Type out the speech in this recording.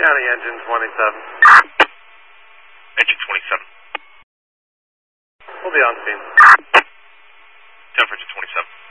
County engine 27. Engine 27. We'll be on scene. 10 for engine 27.